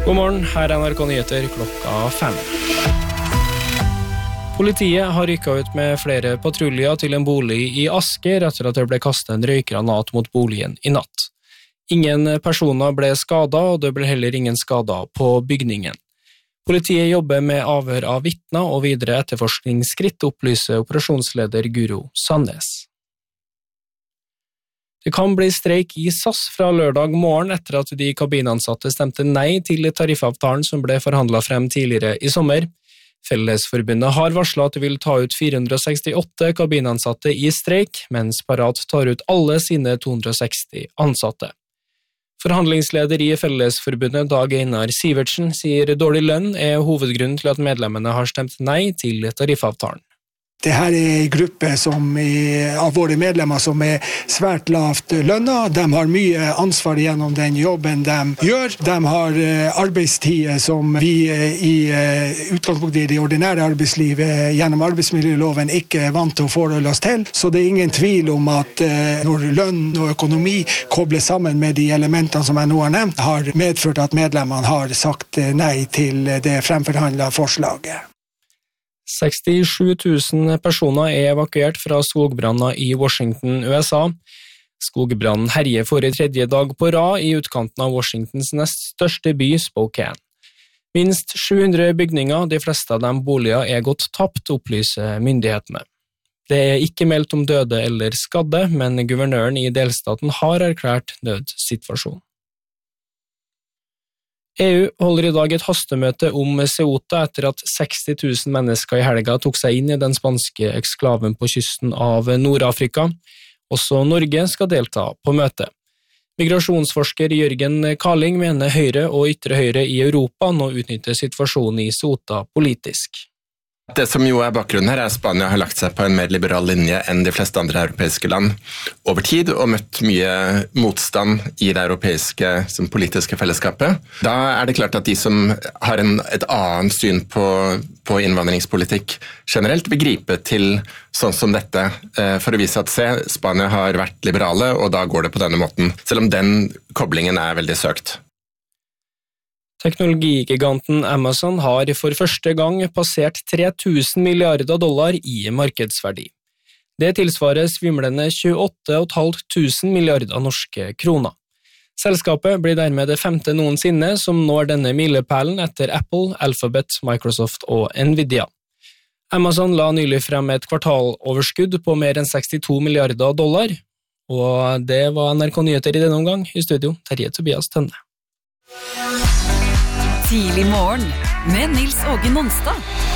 God morgen, her NRK Nyheter klokka 5. Politiet har rykket ut med flere patruljer til en bolig i Asker etter at det ble kastet en røykgranat mot boligen i natt. Ingen personer ble skadet, og det ble heller ingen skader på bygningen. Politiet jobber med avhør av vitner og videre etterforskningsskritt, opplyser operasjonsleder Guro Sandnes. Det kan bli streik i SAS fra lørdag morgen etter at de kabinansatte stemte nei til tariffavtalen som ble forhandlet frem tidligere i sommer. Fellesforbundet har varslet at de vil ta ut 468 kabinansatte i streik, mens Parat tar ut alle sine 260 ansatte. Forhandlingsleder i Fellesforbundet Dag Einar Sivertsen sier dårlig lønn er hovedgrunnen til at medlemmene har stemt nei til tariffavtalen. Det her er en gruppe av våre medlemmer som er svært lavt lønnet. De har mye ansvar gjennom den jobben de gjør. De har arbeidstider som vi i utgangspunktet i det ordinære arbeidslivet gjennom arbeidsmiljøloven ikke er vant til å forholde oss til. Så det er ingen tvil om at når lønn og økonomi kobles sammen med de elementene som jeg nå har nevnt, har medført at medlemmene har sagt nei til det fremforhandlede forslaget. 67 000 personer er evakuert fra skogbranner i Washington, USA. Skogbrannen herjer for tredje dag på rad i utkanten av Washingtons nest største by, Spokane. Minst 700 bygninger, de fleste av dem boliger, er gått tapt, opplyser myndighetene. Det er ikke meldt om døde eller skadde, men guvernøren i delstaten har erklært nødsituasjon. EU holder i dag et hastemøte om Ceuta etter at 60 000 mennesker i helga tok seg inn i den spanske eksklaven på kysten av Nord-Afrika. Også Norge skal delta på møtet. Migrasjonsforsker Jørgen Karling mener Høyre og ytre høyre i Europa nå utnytter situasjonen i Ceuta politisk. Det som jo er bakgrunnen her er at Spania har lagt seg på en mer liberal linje enn de fleste andre europeiske land over tid og møtt mye motstand i det europeiske politiske fellesskapet. Da er det klart at de som har et annet syn på innvandringspolitikk generelt vil gripe til sånn som dette for å vise at Spania har vært liberale, og da går det på denne måten, selv om den koblingen er veldig søkt. Teknologigiganten Amazon har for første gang passert 3000 milliarder dollar i markedsverdi. Det tilsvarer svimlende 28.500 milliarder norske kroner. Selskapet blir dermed det 5. noensinne som når denne milepælen etter Apple, Alphabet, Microsoft og Nvidia. Amazon la nylig frem et kvartaloverskudd på mer enn 62 milliarder dollar, og det var NRK Nyheter i denne omgang. I studio, Terje Tobias Tønne. Tidlig morgen med Nils Åge Nonstad.